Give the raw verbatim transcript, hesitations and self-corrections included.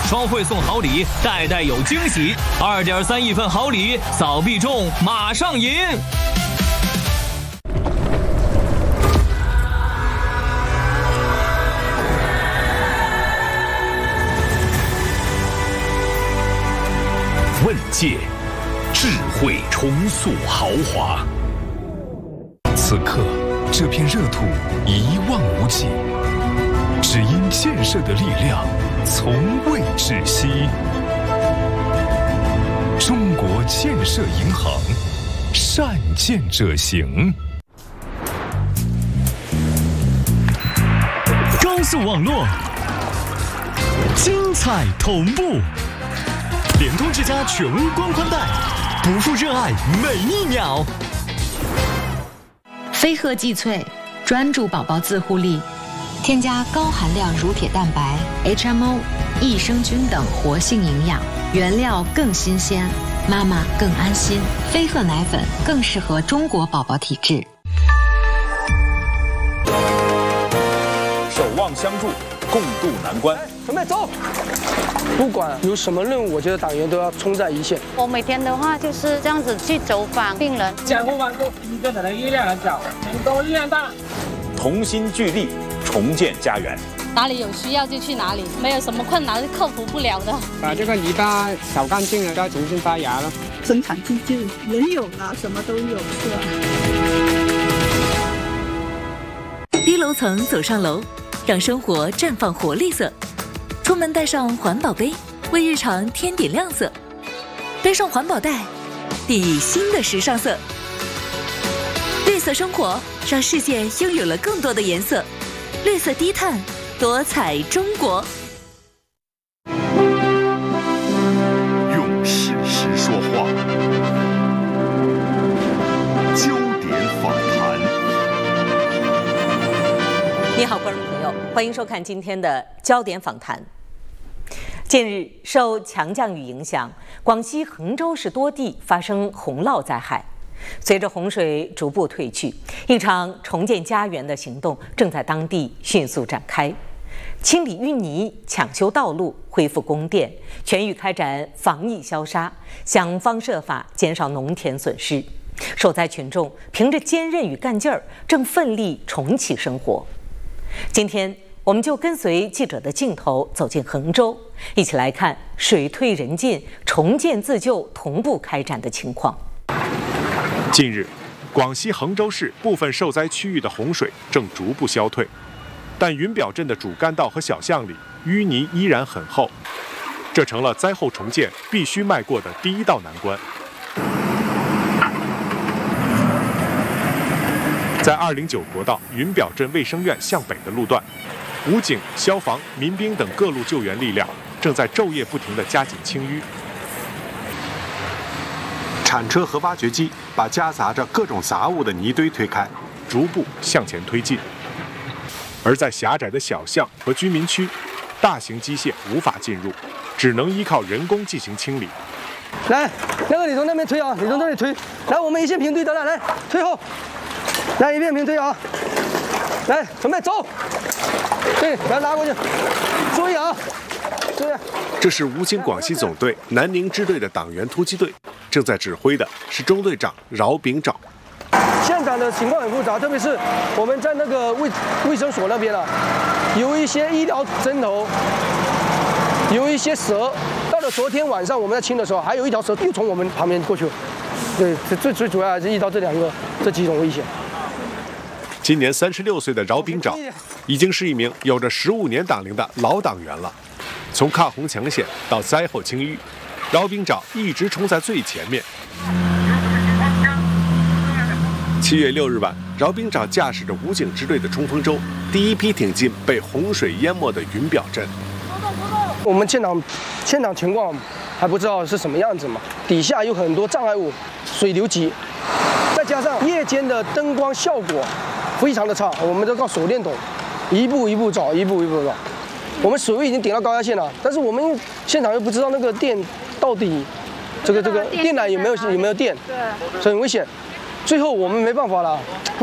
双汇送好礼，代代有惊喜。二点三亿份好礼，扫必中，马上赢！问界，智慧重塑豪华。此刻，这片热土一望无际，只因建设的力量从未止息。中国建设银行，善建者行。高速网络，精彩同步。联通之家全屋光宽带，不负热爱每一秒。 飞鹤济萃，专注宝宝自护力，添加高含量乳铁蛋白、H M O、益生菌等活性营养，原料更新鲜，妈妈更安心。飞鹤奶粉更适合中国宝宝体质。 守望相助，共度难关。 准备走！不管有什么任务，我觉得党员都要冲在一线。 我每天的话就是这样子去走访病人， 监护完后，一个人的力量很小，能够力量大。 同心聚力，重建家园。 哪里有需要就去哪里，没有什么困难是克服不了的。 把这个泥巴扫干净了，要重新发芽了。 生产基地人有了，什么都有，是吧？ 低楼层走上楼，让生活绽放活力色。出门带上环保杯，为日常添点亮色；背上环保袋，抵新的时尚色。绿色生活，让世界拥有了更多的颜色。绿色低碳，多彩中国。 用事实说话，焦点访谈。 你好，观众朋友，欢迎收看今天的焦点访谈。近日，受强降雨影响，广西衡州市多地发生洪涝灾害。随着洪水逐步退去，一场重建家园的行动正在当地迅速展开。清理淤泥、抢修道路、恢复供电，全域开展防疫消杀，想方设法减少农田损失。受灾群众凭着坚韧与干劲儿，正奋力重启生活。今天，我们就跟随记者的镜头走进衡州，一起来看水退人进、重建自救同步开展的情况。 近日，广西衡州市部分受灾区域的洪水正逐步消退，但云表镇的主干道和小巷里淤泥依然很厚，这成了灾后重建必须迈过的第一道难关。在二零九国道云表镇卫生院向北的路段，武警、消防、民兵等各路救援力量正在昼夜不停地加紧清淤。 铲车和挖掘机把夹杂着各种杂物的泥堆推开， 逐步向前推进。而在狭窄的小巷和居民区，大型机械无法进入，只能依靠人工进行清理。 来，那个你从那边推啊，你从这里推。来，我们一线平推得了，来推后，来一片平推啊。来，准备走。对，来拉过去。注意啊，注意。 这是武警广西总队南宁支队的党员突击队，正在指挥的是中队长饶炳找。 现场的情况很复杂，特别是我们在那个卫卫生所那边啊，有一些医疗针头，有一些蛇。到了昨天晚上我们在清的时候，还有一条蛇又从我们旁边过去了。对，最最主要还是遇到这两个这几种危险。 今年三十六岁的饶炳找，已经是一名有着十五年党龄的老党员了。从抗洪抢险到灾后清淤，饶炳找一直冲在最前面。七月六日晚，饶炳找驾驶着武警支队的冲锋舟，第一批挺进被洪水淹没的云表镇。 我们现场现场情况还不知道是什么样子嘛，底下有很多障碍物，水流急，再加上夜间的灯光效果非常的差，我们都靠手电筒一步一步找，一步一步找。我们水位已经顶到高压线了，但是我们现场又不知道那个电到底这个这个电缆有没有有没有电，所以很危险。最后我们没办法了。